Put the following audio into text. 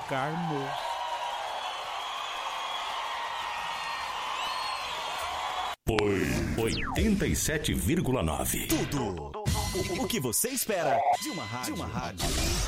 Carmo. Oi, 87,9. Tudo o que você espera de uma rádio.